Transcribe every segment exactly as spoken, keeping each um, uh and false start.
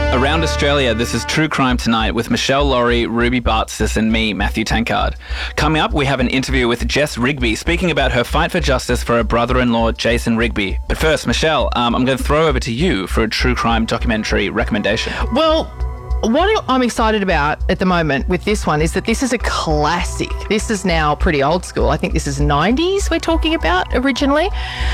Around Australia, this is True Crime Tonight with Michelle Laurie, Ruby Bartzis and me, Matthew Tankard. Coming up, we have an interview with Jess Rigby speaking about her fight for justice for her brother-in-law, Jason Rigby. But first, Michelle, um, I'm going to throw over to you for a true crime documentary recommendation. Well, what I'm excited about at the moment with this one is that this is a classic. This is now pretty old school. I think this is nineties we're talking about originally.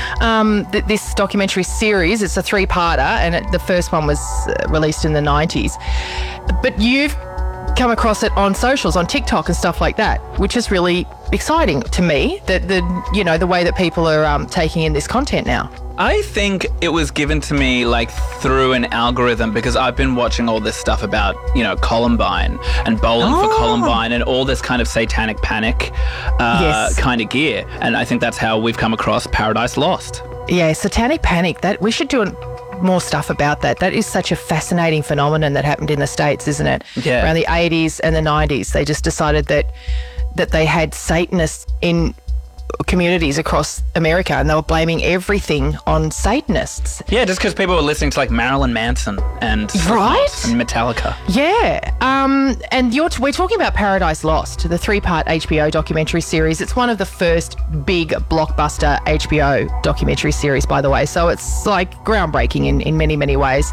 Um, th- this documentary series, it's a three-parter, and it, the first one was uh, released in the nineties. But you've come across it on socials, on TikTok and stuff like that, which is really exciting to me, that the you know the way that people are um, taking in this content now. I think it was given to me like through an algorithm because I've been watching all this stuff about, you know, Columbine and bowling Oh. for Columbine and all this kind of satanic panic uh, Yes. kind of gear. And I think that's how we've come across Paradise Lost. Yeah, satanic panic. That we should do an, more stuff about that. That is such a fascinating phenomenon that happened in the States, isn't it? Yeah. Around the eighties and the nineties, they just decided that that they had Satanists in communities across America, and they were blaming everything on Satanists. Yeah, just because people were listening to like Marilyn Manson and Right? and Metallica. Yeah, um, and you're t- we're talking about Paradise Lost, the three-part H B O documentary series. It's one of the first big blockbuster H B O documentary series, by the way, so it's like groundbreaking in, in many, many ways.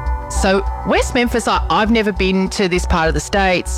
So West Memphis, I, I've never been to this part of the States,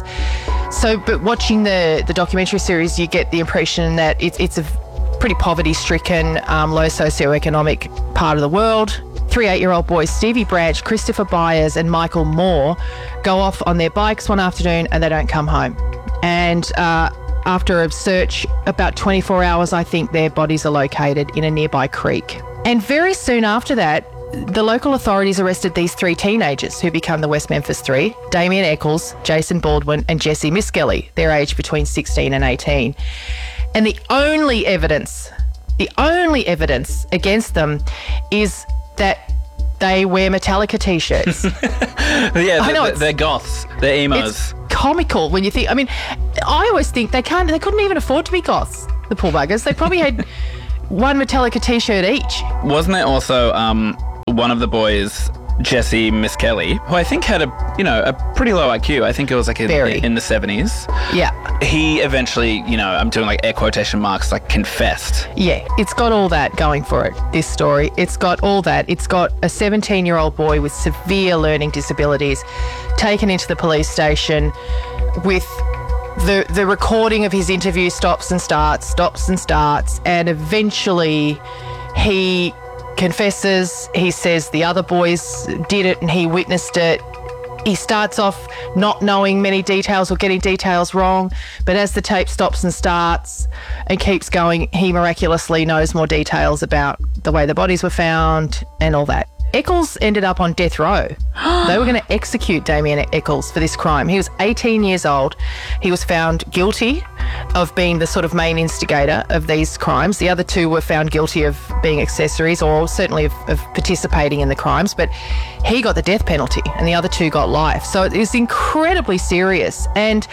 so but watching the, the documentary series, you get the impression that it's, it's a pretty poverty-stricken, um, low socioeconomic part of the world. Three eight-year-old boys, Stevie Branch, Christopher Byers and Michael Moore, go off on their bikes one afternoon and they don't come home. And uh, after a search, about twenty-four hours, I think their bodies are located in a nearby creek. And very soon after that, the local authorities arrested these three teenagers who become the West Memphis Three: Damien Eccles, Jason Baldwin and Jesse Miskelly. They're aged between sixteen and eighteen. And the only evidence, the only evidence against them is that they wear Metallica T-shirts. Yeah, I know, they're, it's- they're goths. They're emos. It's comical when you think, I mean, I always think they can't, they couldn't even afford to be goths, the poor buggers. They probably had one Metallica T-shirt each. Wasn't there also um, one of the boys, Jesse Miskelly, who I think had a, you know, a pretty low I Q. I think it was like in, Very. in the seventies. Yeah. He eventually, you know, I'm doing like air quotation marks, like confessed. Yeah, it's got all that going for it, this story. It's got all that. It's got a seventeen-year-old boy with severe learning disabilities taken into the police station with the the recording of his interview stops and starts, stops and starts, and eventually he confesses. He says the other boys did it and he witnessed it. He starts off not knowing many details or getting details wrong, but as the tape stops and starts and keeps going, he miraculously knows more details about the way the bodies were found and all that. Eccles ended up on death row. They were going to execute Damien Eccles for this crime. He was eighteen years old. He was found guilty of being the sort of main instigator of these crimes. The other two were found guilty of being accessories or certainly of, of participating in the crimes, but he got the death penalty and the other two got life. So it was incredibly serious. And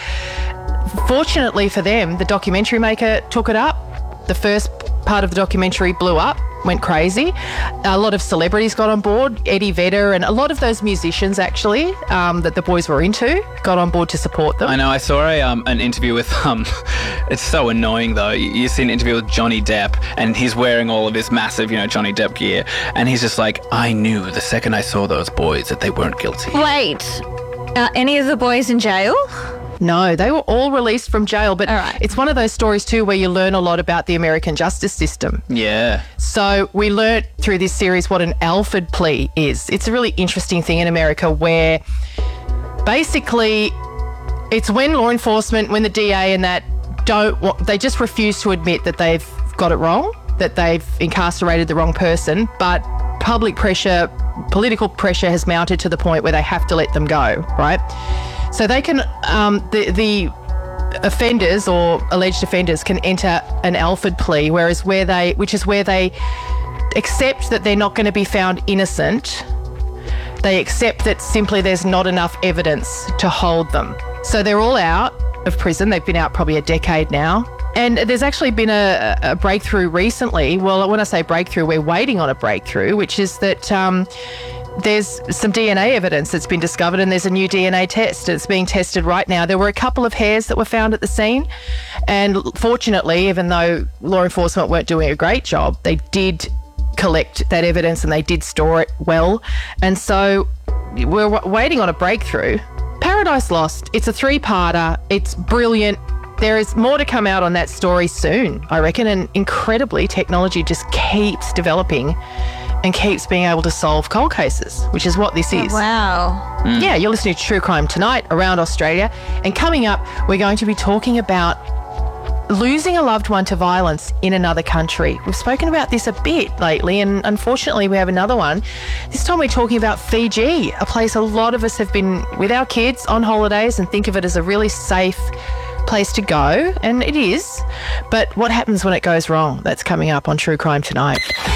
fortunately for them, the documentary maker took it up. The first part of the documentary blew up, went crazy. A lot of celebrities got on board. Eddie Vedder and a lot of those musicians actually um, that the boys were into got on board to support them. I know, I saw a, um, an interview with, um, it's so annoying though. You, you see an interview with Johnny Depp and he's wearing all of his massive, you know, Johnny Depp gear. And he's just like, I knew the second I saw those boys that they weren't guilty. Wait, are any of the boys in jail? No, they were all released from jail, but All right. it's one of those stories too where you learn a lot about the American justice system. Yeah. So we learnt through this series what an Alford plea is. It's a really interesting thing in America where basically it's when law enforcement, when the D A and that don't, wa- they just refuse to admit that they've got it wrong, that they've incarcerated the wrong person, but public pressure, political pressure has mounted to the point where they have to let them go, right? So they can, um, the, the offenders or alleged offenders can enter an Alford plea, whereas where they, which is where they accept that they're not going to be found innocent. They accept that simply there's not enough evidence to hold them. So they're all out of prison. They've been out probably a decade now. And there's actually been a, a breakthrough recently. Well, when I say breakthrough, we're waiting on a breakthrough, which is that um, there's some D N A evidence that's been discovered, and there's a new D N A test. It's being tested right now. There were a couple of hairs that were found at the scene, and fortunately, even though law enforcement weren't doing a great job, they did collect that evidence and they did store it well. And so we're w- waiting on a breakthrough. Paradise Lost, it's a three-parter. It's brilliant. There is more to come out on that story soon, I reckon, and incredibly, technology just keeps developing and keeps being able to solve cold cases, which is what this is. Oh, wow. Mm. Yeah, you're listening to True Crime Tonight around Australia. And coming up, we're going to be talking about losing a loved one to violence in another country. We've spoken about this a bit lately, and unfortunately we have another one. This time we're talking about Fiji, a place a lot of us have been with our kids on holidays and think of it as a really safe place to go, and it is. But what happens when it goes wrong? That's coming up on True Crime Tonight.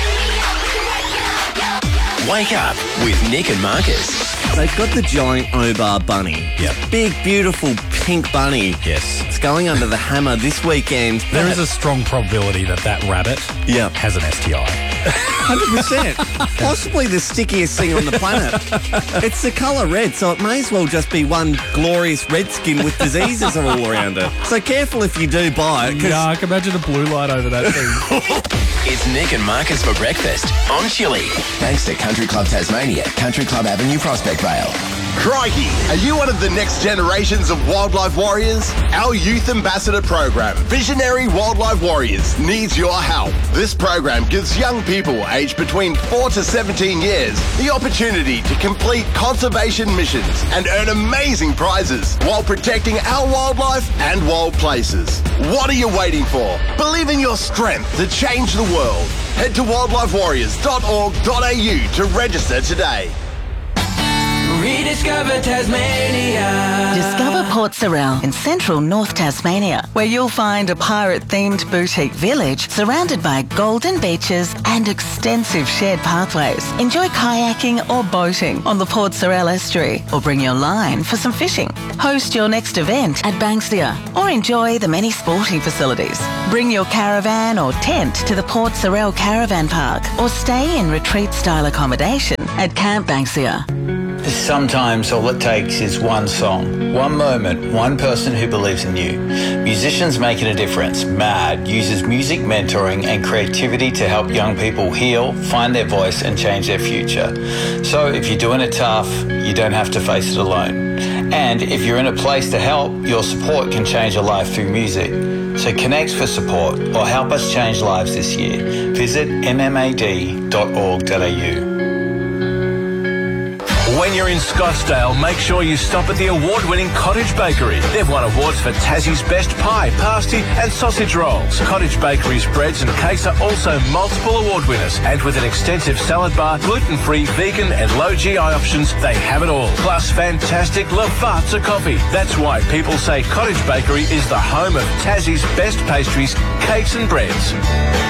Wake up with Nick and Marcus. They've got the giant Obar bunny. Yep. Big, beautiful pink bunny. Yes. It's going under the hammer this weekend. There is a strong probability that that rabbit Yep. has an S T I. one hundred percent. Possibly the stickiest thing on the planet. It's the colour red, so it may as well just be one glorious redskin with diseases all around it. So careful if you do buy it. 'cause Yeah, I can imagine a blue light over that thing. It's Nick and Marcus for breakfast on Chili. Thanks to Country Club Tasmania, Country Club Avenue, Prospect Vale. Crikey, are you one of the next generations of wildlife warriors? Our Youth Ambassador program, Visionary Wildlife Warriors, needs your help. This program gives young people aged between four to seventeen years the opportunity to complete conservation missions and earn amazing prizes while protecting our wildlife and wild places. What are you waiting for? Believe in your strength to change the world. Head to wildlife warriors dot org dot a u to register today. Rediscover Tasmania. Discover Port Sorell in central North Tasmania, where you'll find a pirate-themed boutique village surrounded by golden beaches and extensive shared pathways. Enjoy kayaking or boating on the Port Sorell estuary, or bring your line for some fishing. Host your next event at Banksia, or enjoy the many sporting facilities. Bring your caravan or tent to the Port Sorell Caravan Park, or stay in retreat-style accommodation at Camp Banksia. Sometimes all it takes is one song, one moment, one person who believes in you. Musicians Making a Difference, MAD, uses music mentoring and creativity to help young people heal, find their voice and change their future. So if you're doing it tough, you don't have to face it alone. And if you're in a place to help, your support can change a life through music. So connect for support or help us change lives this year. Visit m m a d dot org dot a u. When you're in Scottsdale, make sure you stop at the award-winning Cottage Bakery. They've won awards for Tassie's Best Pie, Pasty and Sausage Rolls. Cottage Bakery's breads and cakes are also multiple award winners. And with an extensive salad bar, gluten-free, vegan and low G I options, they have it all. Plus fantastic Lavazza coffee. That's why people say Cottage Bakery is the home of Tassie's best pastries, cakes and breads.